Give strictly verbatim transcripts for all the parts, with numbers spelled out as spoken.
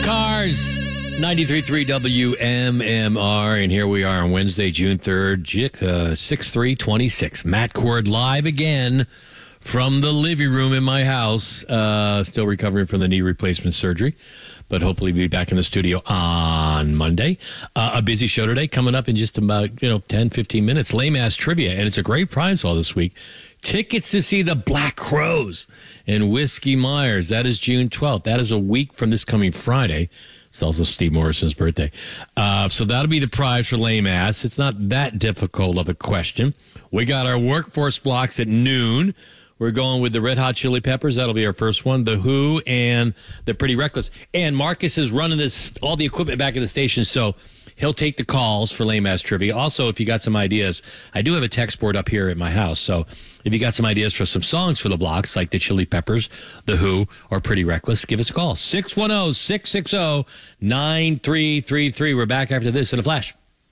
Cars. ninety-three point three W M M R, and here we are on Wednesday, June third, uh, six three twenty-six. Matt Cord live again from the living room in my house. Uh, still recovering from the knee replacement surgery, but hopefully be back in the studio on Monday. Uh, a busy show today coming up in just about, you know, ten, fifteen minutes. Lame Ass Trivia, and it's a great prize all this week. Tickets to see the Black Crowes in Whiskey Myers. That is June twelfth. That is a week from this coming Friday. It's also Steve Morrison's birthday. Uh, so that'll be the prize for Lame Ass. It's not that difficult of a question. We got our workforce blocks at noon. We're going with the Red Hot Chili Peppers. That'll be our first one. The Who and the Pretty Reckless. And Marcus is running this all the equipment back at the station, so he'll take the calls for Lame Ass Trivia. Also, if you got some ideas, I do have a text board up here at my house, so if you got some ideas for some songs for the blocks, like the Chili Peppers, The Who, or Pretty Reckless, give us a call. six one zero, six six zero, nine three three three. We're back after this in a flash.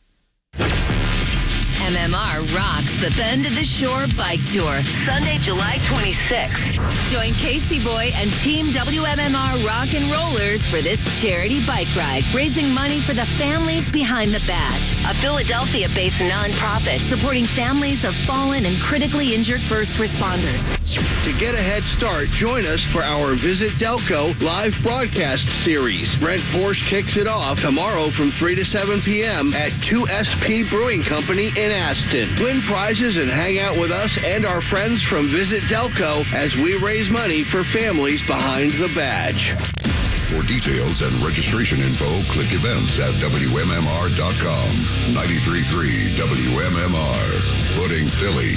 M M R rocks the Bend of the Shore Bike Tour, Sunday, July twenty-sixth. Join Casey Boy and Team W M M R Rock and Rollers for this charity bike ride, raising money for the Families Behind the Badge, a Philadelphia-based nonprofit supporting families of fallen and critically injured first responders. To get a head start, join us for our Visit Delco live broadcast series. Brent Porsche kicks it off tomorrow from three to seven p.m. at two S P Brewing Company in Aston. Win prizes and hang out with us and our friends from Visit Delco as we raise money for Families Behind the Badge. For details and registration info, click events at W M M R dot com. ninety-three point three W M M R, putting Philly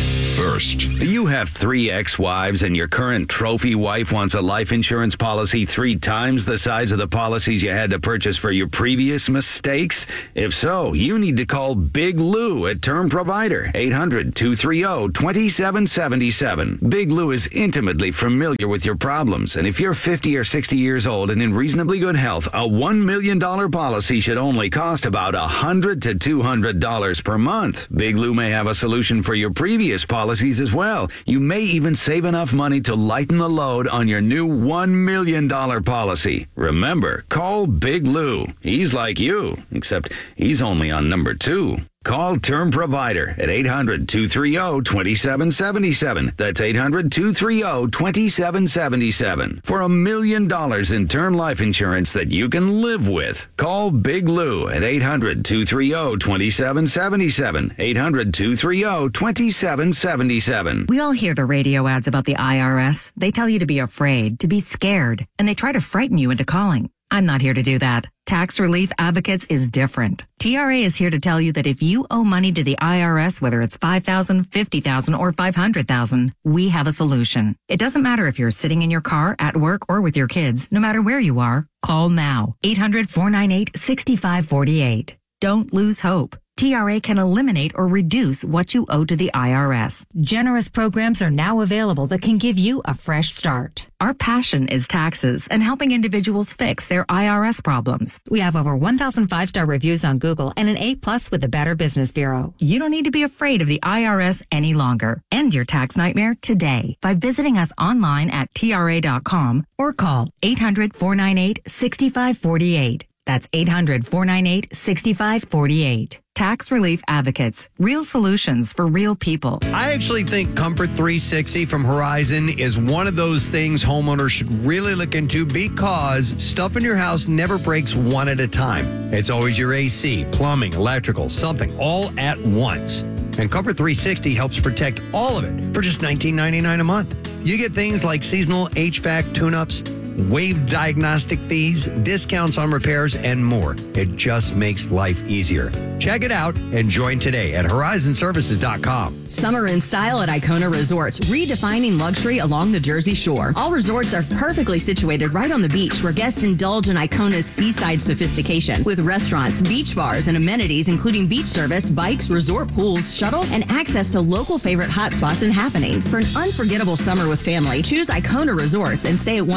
first. You have three ex-wives and your current trophy wife wants a life insurance policy three times the size of the policies you had to purchase for your previous mistakes? If so, you need to call Big Lou at Term Provider, eight hundred, two three zero, two seven seven seven. Big Lou is intimately familiar with your problems, and if you're fifty or sixty years old and in reasonably good health, a one million dollars policy should only cost about one hundred to two hundred dollars per month. Big Lou may have a solution for your previous policy policies as well. You may even save enough money to lighten the load on your new one million dollars policy. Remember, call Big Lou. He's like you, except he's only on number two. Call Term Provider at eight hundred, two three zero, two seven seven seven. That's eight hundred, two three zero, two seven seven seven. For a million dollars in term life insurance that you can live with. Call Big Lou at eight hundred, two three zero, two seven seven seven. eight hundred, two three zero, two seven seven seven. We all hear the radio ads about the I R S. They tell you to be afraid, to be scared, and they try to frighten you into calling. I'm not here to do that. Tax Relief Advocates is different. T R A is here to tell you that if you owe money to the I R S, whether it's five thousand dollars, fifty thousand dollars, or five hundred thousand dollars, we have a solution. It doesn't matter if you're sitting in your car, at work, or with your kids. No matter where you are, call now. eight hundred, four nine eight, six five four eight. Don't lose hope. T R A can eliminate or reduce what you owe to the I R S. Generous programs are now available that can give you a fresh start. Our passion is taxes and helping individuals fix their I R S problems. We have over one thousand five-star reviews on Google and an A plus with the Better Business Bureau. You don't need to be afraid of the I R S any longer. End your tax nightmare today by visiting us online at T R A dot com or call eight hundred, four nine eight, six five four eight. That's eight hundred, four nine eight, six five four eight. Tax Relief Advocates. Real solutions for real people. I actually think Comfort three sixty from Horizon is one of those things homeowners should really look into because stuff in your house never breaks one at a time. It's always your A C, plumbing, electrical, something all at once. And Comfort three sixty helps protect all of it for just nineteen ninety-nine a month. You get things like seasonal H V A C tune-ups, waived diagnostic fees, discounts on repairs, and more. It just makes life easier. Check it out and join today at horizon services dot com. Summer in style at Icona Resorts, redefining luxury along the Jersey Shore. All resorts are perfectly situated right on the beach where guests indulge in Icona's seaside sophistication with restaurants, beach bars, and amenities including beach service, bikes, resort pools, shuttles, and access to local favorite hotspots and happenings. For an unforgettable summer with family, choose Icona Resorts and stay at one of their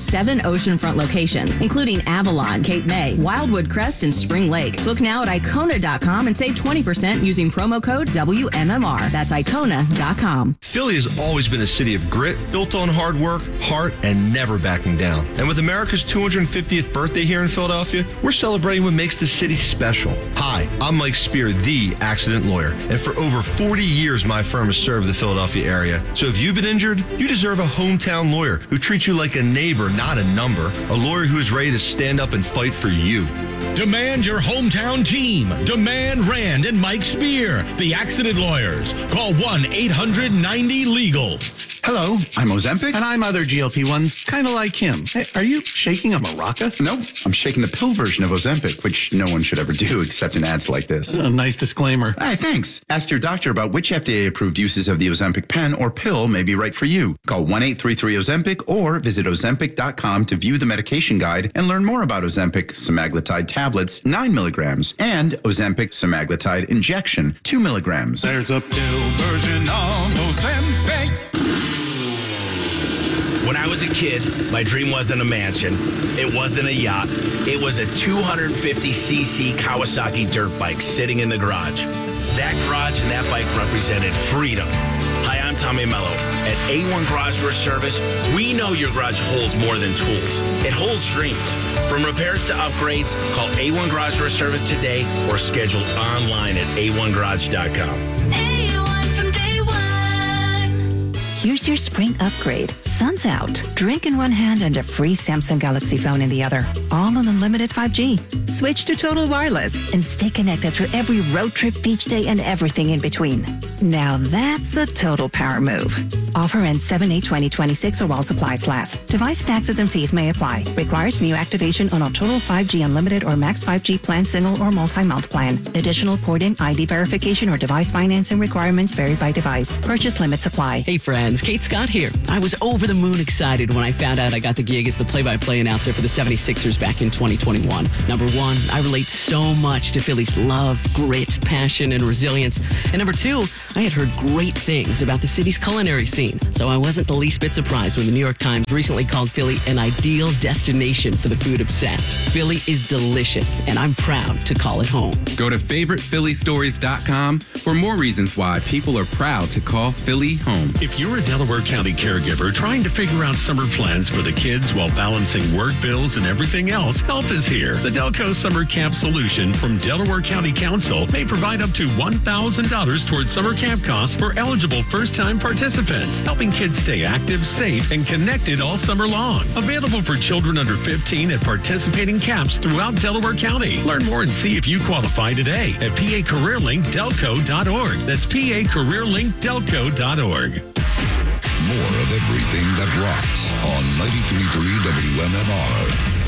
seven oceanfront locations, including Avalon, Cape May, Wildwood Crest, and Spring Lake. Book now at Icona dot com and save twenty percent using promo code W M M R. That's Icona dot com. Philly has always been a city of grit, built on hard work, heart, and never backing down. And with America's two hundred fiftieth birthday here in Philadelphia, we're celebrating what makes the city special. Hi, I'm Mike Spear, the accident lawyer. And for over forty years, my firm has served the Philadelphia area. So if you've been injured, you deserve a hometown lawyer who treats you like a neighbor, not a number. A lawyer who is ready to stand up and fight for you. Demand your hometown team. Demand Rand and Mike Spear, the accident lawyers. Call one eight hundred ninety legal. Hello, I'm Ozempic. And I'm other G L P ones, kind of like him. Hey, are you shaking a maraca? No, I'm shaking the pill version of Ozempic, which no one should ever do except in ads like this. A nice disclaimer. Hey, thanks. Ask your doctor about which F D A-approved uses of the Ozempic pen or pill may be right for you. Call one eight three three Ozempic or visit Ozempic dot com to view the medication guide and learn more about Ozempic semaglutide tablets, nine milligrams, and Ozempic semaglutide injection, two milligrams. There's a pill version of Ozempic. When I was a kid, my dream wasn't a mansion. It wasn't a yacht. It was a two hundred fifty c c Kawasaki dirt bike sitting in the garage. That garage and that bike represented freedom. Hi, I'm Tommy Mello. At A one Garage Door Service, we know your garage holds more than tools. It holds dreams. From repairs to upgrades, call A one Garage Door Service today or schedule online at A one garage dot com. A one from day one. Here's your spring upgrade. Sun's out. Drink in one hand and a free Samsung Galaxy phone in the other. All on unlimited five G. Switch to Total Wireless and stay connected through every road trip, beach day, and everything in between. Now that's a total power move. Offer ends seven eight twenty twenty-six or while supplies last. Device taxes and fees may apply. Requires new activation on a Total five G Unlimited or Max five G plan, single or multi-month plan. Additional port-in I D verification or device financing requirements vary by device. Purchase limits apply. Hey friends, Kate Scott here. I was over the moon excited when I found out I got the gig as the play-by-play announcer for the seventy-sixers back in twenty twenty-one. Number one, I relate so much to Philly's love, grit, passion, and resilience. And number two, I had heard great things about the city's culinary scene. So I wasn't the least bit surprised when the New York Times recently called Philly an ideal destination for the food obsessed. Philly is delicious, and I'm proud to call it home. Go to favorite philly stories dot com for more reasons why people are proud to call Philly home. If you're a Delaware County caregiver trying to figure out summer plans for the kids while balancing work bills and everything else, help is here. The Delco Summer Camp Solution from Delaware County Council may provide up to one thousand dollars towards summer camp costs for eligible first-time participants, helping kids stay active, safe, and connected all summer long. Available for children under fifteen at participating camps throughout Delaware County. Learn more and see if you qualify today at P A Career Link Delco dot org. That's P A Career Link Delco dot org. More of everything that rocks on ninety-three point three W M M R.